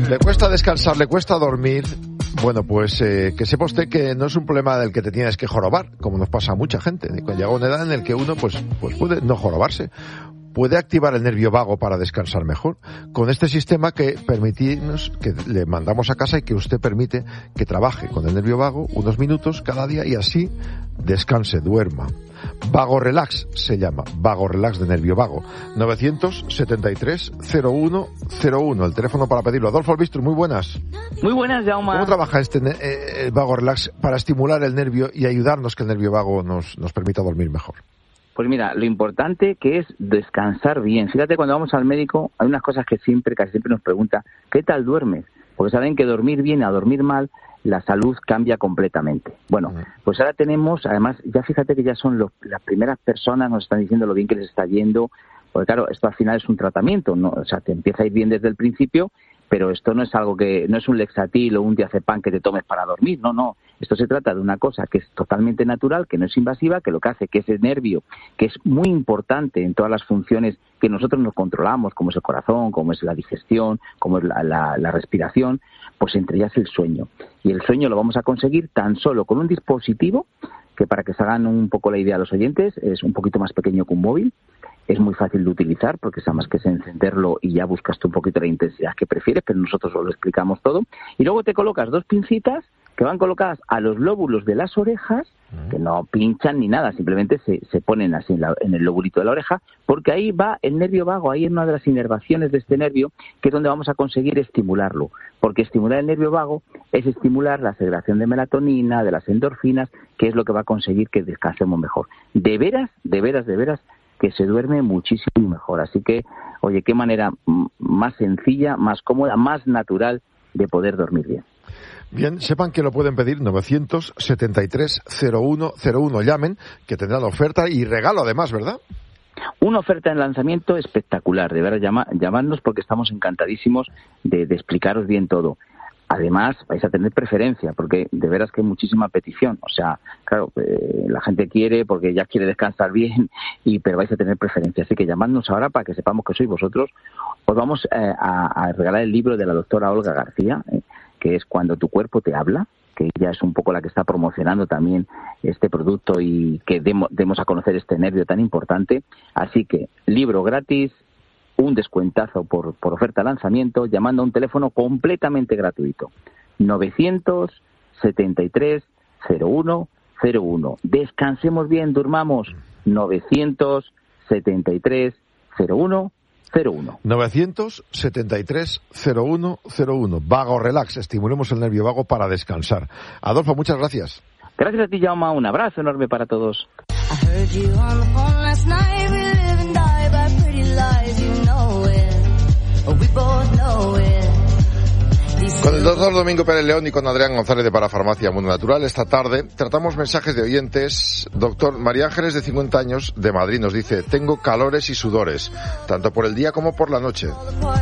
¿Le cuesta descansar, le cuesta dormir? Bueno, pues que sepa usted que no es un problema del que te tienes que jorobar, como nos pasa a mucha gente. Cuando llega una edad en la que uno pues puede no jorobarse. Puede activar el nervio vago para descansar mejor. Con este sistema que permitimos, que le mandamos a casa y que usted permite que trabaje con el nervio vago unos minutos cada día y así descanse, duerma. Vago Relax se llama, Vago Relax de nervio vago. 973-0101, el teléfono para pedirlo. Adolfo Albistro, muy buenas. Muy buenas, Jaume. ¿Cómo trabaja el Vago Relax para estimular el nervio y ayudarnos que el nervio vago nos permita dormir mejor? Pues mira, lo importante que es descansar bien. Fíjate, cuando vamos al médico, hay unas cosas que casi siempre nos pregunta, ¿qué tal duermes? Porque saben que dormir bien a dormir mal, la salud cambia completamente. Bueno, pues ahora tenemos, además, ya fíjate que ya son las primeras personas nos están diciendo lo bien que les está yendo, porque claro, esto al final es un tratamiento, ¿no? O sea, te empieza a ir bien desde el principio, pero esto no es algo que, no es un Lexatil o un diazepam que te tomes para dormir, no. Esto se trata de una cosa que es totalmente natural, que no es invasiva, que lo que hace que ese nervio, que es muy importante en todas las funciones que nosotros nos controlamos, como es el corazón, como es la digestión, como es la respiración, pues entre ellas el sueño. Y el sueño lo vamos a conseguir tan solo con un dispositivo, que para que se hagan un poco la idea a los oyentes, es un poquito más pequeño que un móvil. Es muy fácil de utilizar porque sabes que es encenderlo y ya buscas tú un poquito la intensidad que prefieres, pero nosotros os lo explicamos todo. Y luego te colocas 2 pincitas que van colocadas a los lóbulos de las orejas, que no pinchan ni nada, simplemente se ponen así en el lóbulito de la oreja, porque ahí va el nervio vago, ahí es una de las inervaciones de este nervio, que es donde vamos a conseguir estimularlo. Porque estimular el nervio vago es estimular la segregación de melatonina, de las endorfinas, que es lo que va a conseguir que descansemos mejor. De veras, que se duerme muchísimo mejor. Así que, oye, qué manera más sencilla, más cómoda, más natural de poder dormir bien. Bien, sepan que lo pueden pedir 973-0101. Llamen, que tendrán oferta y regalo además, ¿verdad? Una oferta en lanzamiento espectacular. De verdad, llamadnos porque estamos encantadísimos de explicaros bien todo. Además, vais a tener preferencia, porque de veras que hay muchísima petición. O sea, claro, la gente quiere porque ya quiere descansar bien, pero vais a tener preferencia. Así que llamadnos ahora para que sepamos que sois vosotros. Os vamos a regalar el libro de la doctora Olga García, que es Cuando tu cuerpo te habla, que ella es un poco la que está promocionando también este producto y que demos a conocer este nervio tan importante. Así que, libro gratis, un descuentazo por oferta de lanzamiento, llamando a un teléfono completamente gratuito. 973-0101. Descansemos bien, durmamos. 973-0101. 973-0101. Vago Relax. Estimulemos el nervio vago para descansar. Adolfo, muchas gracias. Gracias a ti, Jaume. Un abrazo enorme para todos. Con el doctor Domingo Pérez León y con Adrián González de Parafarmacia Mundo Natural, esta tarde tratamos mensajes de oyentes. Doctor, María Ángeles, de 50 años, de Madrid, nos dice: tengo calores y sudores, tanto por el día como por la noche.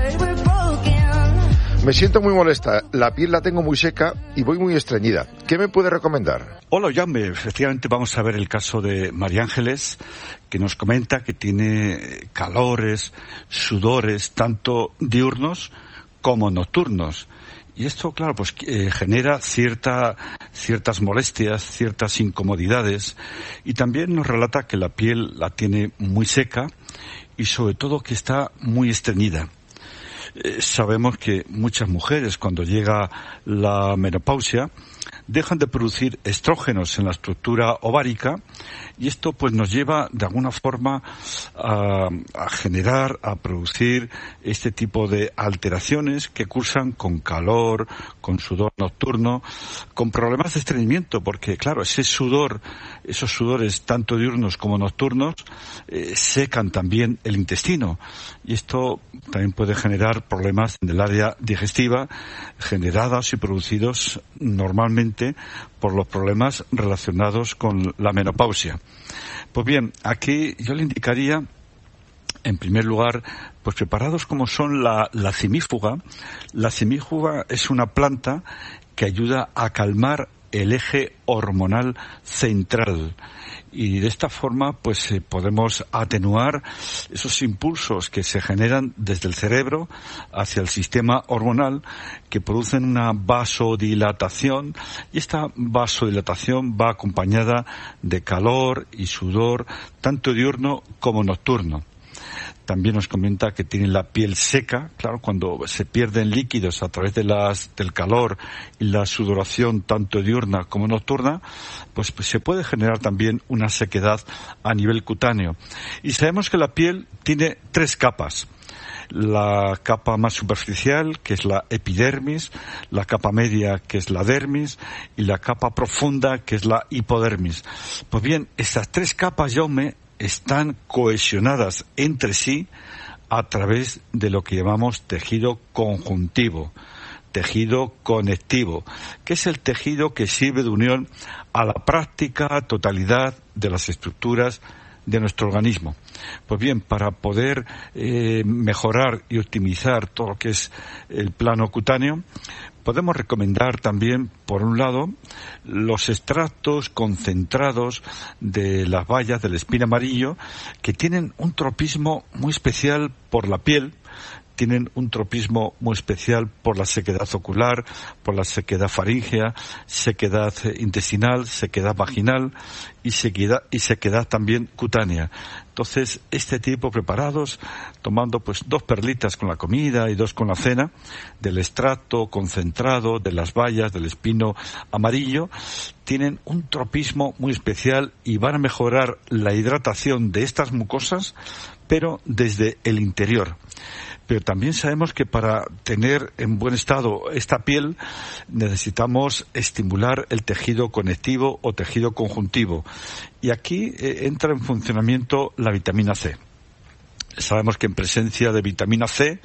Me siento muy molesta, la piel la tengo muy seca y voy muy estreñida. ¿Qué me puede recomendar? Hola, Jaume. Efectivamente vamos a ver el caso de María Ángeles, que nos comenta que tiene calores, sudores, tanto diurnos como nocturnos. Y esto, claro, pues genera ciertas molestias, ciertas incomodidades. Y también nos relata que la piel la tiene muy seca y sobre todo que está muy estreñida. Sabemos que muchas mujeres, cuando llega la menopausia, dejan de producir estrógenos en la estructura ovárica, y esto pues nos lleva de alguna forma a producir este tipo de alteraciones que cursan con calor, con sudor nocturno, con problemas de estreñimiento, porque claro, esos sudores tanto diurnos como nocturnos secan también el intestino, y esto también puede generar problemas en el área digestiva, generados y producidos normalmente por los problemas relacionados con la menopausia. Pues bien, aquí yo le indicaría, en primer lugar, pues preparados como son la cimífuga. La cimífuga es una planta que ayuda a calmar el eje hormonal central. Y de esta forma pues podemos atenuar esos impulsos que se generan desde el cerebro hacia el sistema hormonal, que producen una vasodilatación, y esta vasodilatación va acompañada de calor y sudor tanto diurno como nocturno. También nos comenta que tiene la piel seca. Claro, cuando se pierden líquidos a través del calor y la sudoración tanto diurna como nocturna, pues se puede generar también una sequedad a nivel cutáneo. Y sabemos que la piel tiene 3 capas. La capa más superficial, que es la epidermis, la capa media, que es la dermis, y la capa profunda, que es la hipodermis. Pues bien, estas 3 capas, Jaume, están cohesionadas entre sí a través de lo que llamamos tejido conjuntivo, tejido conectivo, que es el tejido que sirve de unión a la práctica totalidad de las estructuras de nuestro organismo. Pues bien, para poder mejorar y optimizar todo lo que es el plano cutáneo, podemos recomendar también, por un lado, los extractos concentrados de las bayas del espino amarillo, que tienen un tropismo muy especial por la piel, tienen un tropismo muy especial por la sequedad ocular, por la sequedad faríngea, sequedad intestinal, sequedad vaginal y sequedad también cutánea. Entonces, este tipo preparados, tomando pues 2 perlitas con la comida y 2 con la cena, del extracto concentrado de las bayas del espino amarillo, tienen un tropismo muy especial y van a mejorar la hidratación de estas mucosas, pero desde el interior. Pero también sabemos que para tener en buen estado esta piel necesitamos estimular el tejido conectivo o tejido conjuntivo. Y aquí entra en funcionamiento la vitamina C. Sabemos que en presencia de vitamina C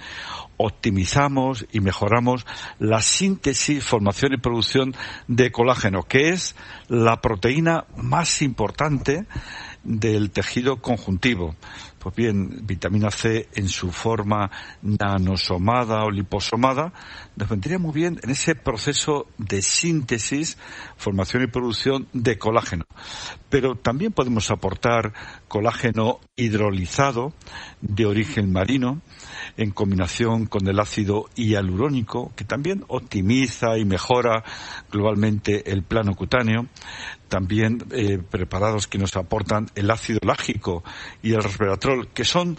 optimizamos y mejoramos la síntesis, formación y producción de colágeno, que es la proteína más importante del tejido conjuntivo. Pues bien, vitamina C en su forma nanosomada o liposomada nos vendría muy bien en ese proceso de síntesis, formación y producción de colágeno. Pero también podemos aportar colágeno hidrolizado de origen marino en combinación con el ácido hialurónico, que también optimiza y mejora globalmente el plano cutáneo. También preparados que nos aportan el ácido láctico y el resveratrol, que son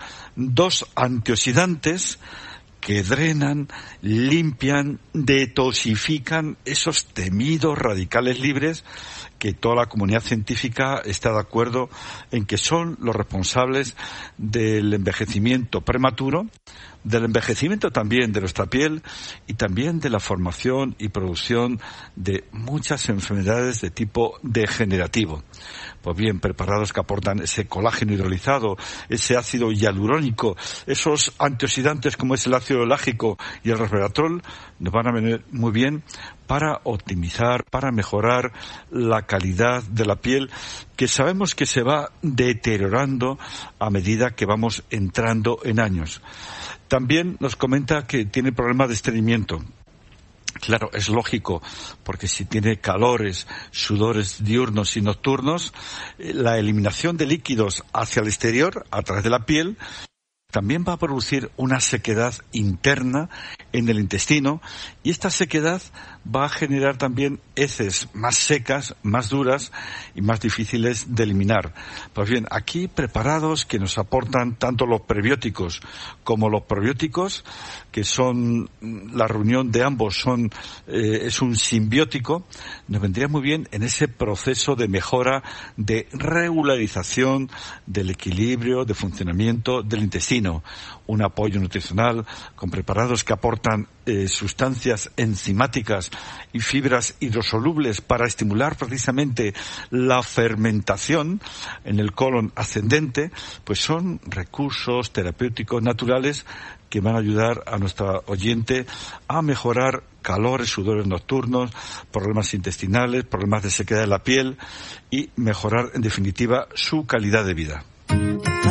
2 antioxidantes que drenan, limpian, detoxifican esos temidos radicales libres que toda la comunidad científica está de acuerdo en que son los responsables del envejecimiento prematuro, del envejecimiento también de nuestra piel y también de la formación y producción de muchas enfermedades de tipo degenerativo. Pues bien, preparados que aportan ese colágeno hidrolizado, ese ácido hialurónico, esos antioxidantes como es el ácido láctico y el resveratrol, nos van a venir muy bien para optimizar, para mejorar la calidad de la piel, que sabemos que se va deteriorando a medida que vamos entrando en años. También nos comenta que tiene problemas de estreñimiento. Claro, es lógico, porque si tiene calores, sudores diurnos y nocturnos, la eliminación de líquidos hacia el exterior, a través de la piel, también va a producir una sequedad interna en el intestino, y esta sequedad va a generar también heces más secas, más duras y más difíciles de eliminar. Pues bien, aquí preparados que nos aportan tanto los prebióticos como los probióticos, que son la reunión de ambos, es un simbiótico, nos vendría muy bien en ese proceso de mejora, de regularización del equilibrio, de funcionamiento del intestino. Un apoyo nutricional con preparados que aportan sustancias enzimáticas y fibras hidrosolubles para estimular precisamente la fermentación en el colon ascendente, pues son recursos terapéuticos naturales que van a ayudar a nuestra oyente a mejorar calores, sudores nocturnos, problemas intestinales, problemas de sequedad de la piel y mejorar en definitiva su calidad de vida.